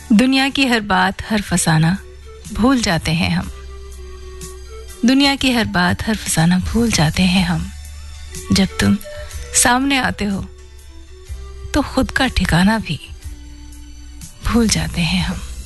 दुनिया की हर बात हर फसाना भूल जाते हैं हम। दुनिया की हर बात हर फसाना भूल जाते हैं हम। जब तुम सामने आते हो तो खुद का ठिकाना भी भूल जाते हैं हम।